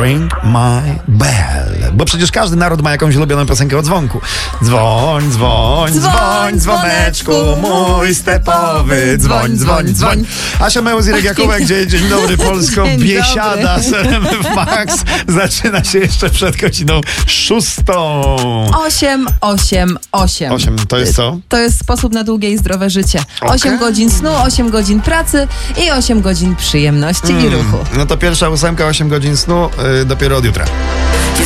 Ring My Bell. Bo przecież każdy naród ma jakąś ulubioną piosenkę o dzwonku. Dzwoń, dzwoń, dzwoń, dzwoneczku mój stepowy. Dzwoń, dzwoń, dzwoń. Asia Mełz, Irek Jakubek, dzień dobry Polsko. Dzień Biesiada z RMF Max zaczyna się jeszcze przed godziną 6. 8, 8, 8. 8, to jest co? To jest sposób na długie i zdrowe życie. 8 godzin snu, 8 godzin pracy i 8 godzin przyjemności i ruchu. No to pierwsza 8, 8 godzin snu, dopiero od jutra.